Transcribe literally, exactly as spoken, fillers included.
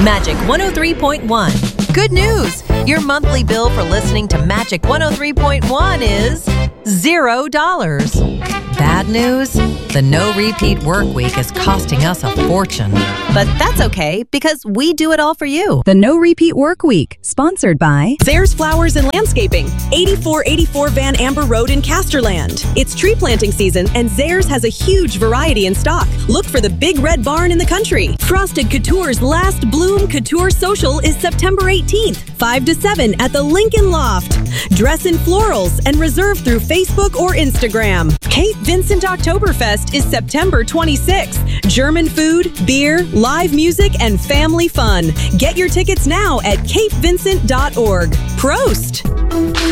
Magic one oh three point one. Good news! Your monthly bill for listening to Magic one oh three point one is zero dollars. Bad news? The no-repeat work week is costing us a fortune. But that's okay, because we do it all for you. The No Repeat Work Week, sponsored by Zayres Flowers and Landscaping, eighty-four eighty-four Van Amber Road in Casterland. It's tree planting season, and Zayres has a huge variety in stock. Look for the big red barn in the country. Frosted Couture's Last Bloom Couture Social is September eighteenth, five to seven at the Lincoln Loft. Dress in florals and reserve through Facebook or Instagram. Cape Vincent Oktoberfest is September twenty-sixth. German food, beer, live music, and family fun. Get your tickets now at cape vincent dot org. Prost!